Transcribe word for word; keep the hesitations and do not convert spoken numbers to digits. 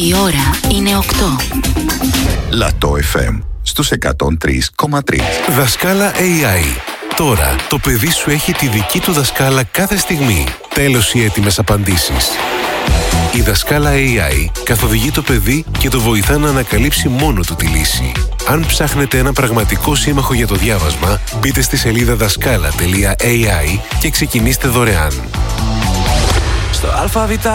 Η ώρα είναι οκτώ. Λατό εφ εμ στους εκατόν τρία κόμμα τρία. Δασκάλα έι άι. Τώρα το παιδί σου έχει τη δική του δασκάλα κάθε στιγμή. Τέλος οι έτοιμες απαντήσεις. Η δασκάλα έι άι καθοδηγεί το παιδί και το βοηθά να ανακαλύψει μόνο του τη λύση. Αν ψάχνετε ένα πραγματικό σύμμαχο για το διάβασμα, μπείτε στη σελίδα δασκάλα τελεία έι άι και ξεκινήστε δωρεάν. Στο ΑΒ